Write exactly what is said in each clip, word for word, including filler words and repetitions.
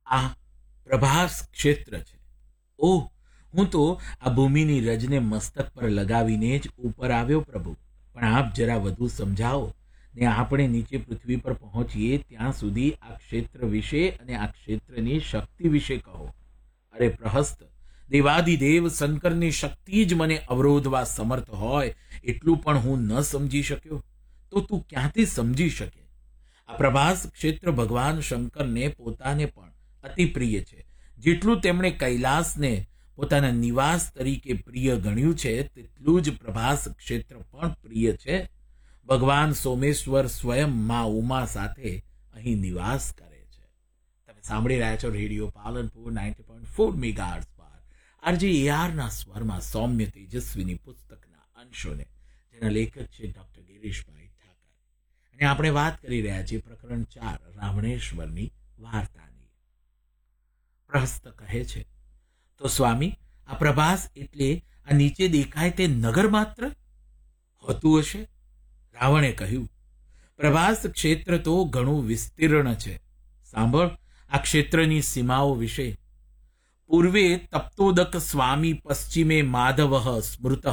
આ પ્રભાસ ક્ષેત્ર છે. ઓહ, હું તો આ ભૂમિની રજને મસ્તક પર લગાવીને જ ઉપર આવ્યો પ્રભુ, પણ આપ જરા વધુ સમજાવો ને આપણે નીચે પૃથ્વી પર પહોંચીએ ત્યાં સુધી આ ક્ષેત્ર વિશે અને આ ક્ષેત્રની શક્તિ વિશે કહો. અરે પ્રહસ્ત, દેવાધિદેવ શંકરની શક્તિ જ મને અવરોધવા સમર્થ હોય એટલું પણ હું ન સમજી શક્યો, તો તું ક્યાંથી સમજી શકે? આ પ્રભાસ ક્ષેત્ર ભગવાન શંકરને પોતાને પણ અતિ પ્રિય છે. જેટલું તેમણે કૈલાસને પોતાના નિવાસ તરીકે પ્રિય ગણ્યું છે, તેટલું જ પ્રભાસ ક્ષેત્ર પણ પ્રિય છે. ભગવાન સોમેશ્વર સ્વયં મા ઉમા સાથે અહીં નિવાસ કરે છે. તમે સાંભળી રહ્યા છો radio Palanpur ninety point four megahertz પર આરજે એઆરના સ્વરમાં સૌમ્ય તેજસ્વીની પુસ્તકના અંશોને, જેના લેખક છે ડોક્ટર ગિરીશભાઈ ઠાકર. અને આપણે વાત કરી રહ્યા છીએ પ્રકરણ ચાર, રાવણેશ્વરની વાર્તાની. પ્રહસ્ત કહે છે, તો સ્વામી, આ પ્રભાસ એટલે આ નીચે દેખાય તે નગર માત્ર હોતું હશે? રાવણે કહ્યું, પ્રભાસ ક્ષેત્ર તો ઘણું વિસ્તીર્ણ છે. સાંભળ આ ક્ષેત્રની સીમાઓ વિશે. પૂર્વે તપ્તોદક સ્વામી પશ્ચિમે માધવ સ્મૃત.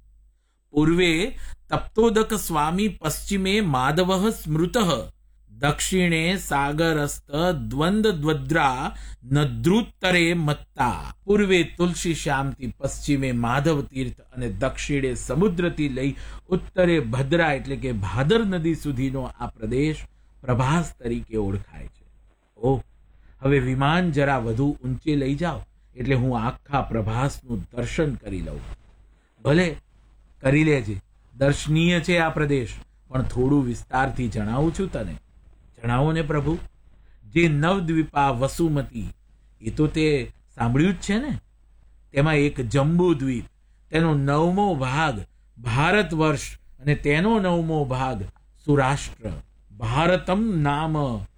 પૂર્વે તપ્તોદક સ્વામી પશ્ચિમે માધવ સ્મૃત. દક્ષિણે સાગરસ્ત દ્વંદ્વદ્રા નદ્રુત્તરે મત્તા. પૂર્વે તુલસી શ્યામથી પશ્ચિમે માધવ તીર્થ અને દક્ષિણે સમુદ્રથી લઈ ઉત્તરે ભદ્રા એટલે કે ભાદર નદી સુધીનો આ પ્રદેશ પ્રભાસ તરીકે ઓળખાય છે. ઓહ, હવે વિમાન જરા વધુ ઊંચે લઈ જાઓ એટલે હું આખા પ્રભાસનું દર્શન કરી લઉં. ભલે કરી લેજે, દર્શનીય છે આ પ્રદેશ, પણ થોડું વિસ્તારથી જણાવું છું તને. જણાવો ને પ્રભુ. જે નવદ્વીપા વસુમતી, એ તો તે સાંભળ્યું જ છે ને. તેમાં એક જંબુ દ્વીપ, તેનો નવમો ભાગ ભારત વર્ષ અને તેનો નવમો ભાગ સુરાષ્ટ્ર. ભારતમ નામ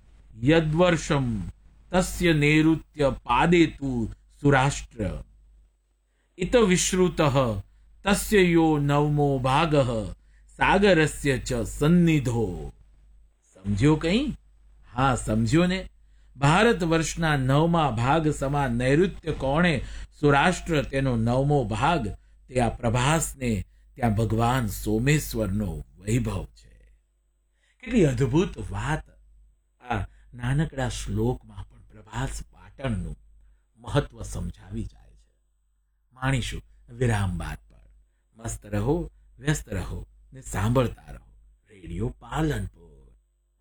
યદ્વર્ષમ તસ્ય નૈઋત્ય પાદેતુ સુરાષ્ટ્ર. ઇત વિશ્રુત તસ્ય યો નવમો ભાગ સાગરસ્ય ચ સન્નિધો. સમજ્યો કંઈ? હા, સમજ્યો ને. ભારત વર્ષના નવમા ભાગ સમા નૈઋત્ય કોણે સુરાષ્ટ્ર, તેનો નવમો ભાગ, તે આ પ્રભાસને ત્યાં ભગવાન સોમેશ્વરનો વૈભવ છે. કેટલી અદ્ભુત વાત આ નાનકડા શ્લોકમાં પણ પ્રભાસ પાટણનું મહત્વ સમજાવી જાય છે. માણીશું વિરામ બાદ પર. મસ્ત રહો, વ્યસ્ત રહો ને સાંભળતા રહો રેડિયો પાલનપુર.